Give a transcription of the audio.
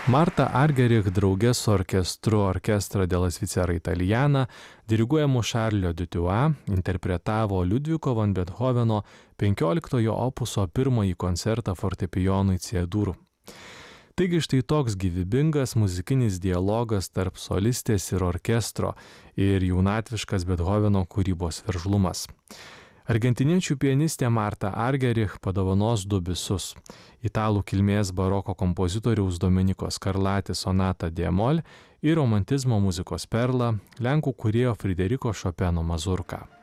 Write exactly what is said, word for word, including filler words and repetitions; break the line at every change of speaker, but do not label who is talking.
Marta Argerich drauge su orkestru Orchestra della Svizzera Italiana, diriguojamu Šarlio Dutua, interpretavo Liudviko van Bethoveno penkioliktojo opuso pirmąjį koncertą fortepijonui C-dur. Taigi štai toks gyvybingas muzikinis dialogas tarp solistės ir orkestro ir jaunatviškas Bethoveno kūrybos veržlumas. Argentiniečių pianistė Marta Argerich padovanos du bisus – italų kilmės baroko kompozitoriaus Dominiko Scarlatti sonatą d-moll ir romantizmo muzikos perlą lenkų kūrėjo Frideriko Šopeno mazurką.